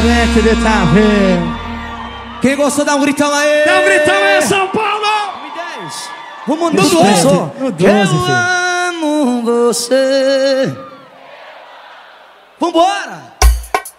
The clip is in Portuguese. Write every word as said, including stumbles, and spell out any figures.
Gente de Tavê. Quem gostou, dá um gritão aí. Dá um gritão aí, São Paulo. dez. Vamos no doze. No doze, Eu filho. amo você. Vambora.